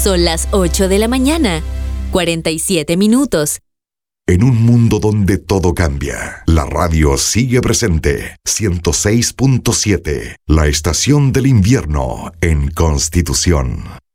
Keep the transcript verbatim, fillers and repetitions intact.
Son las ocho de la mañana, cuarenta y siete minutos. En un mundo donde todo cambia, la radio sigue presente. ciento seis punto siete, la estación del invierno en Constitución.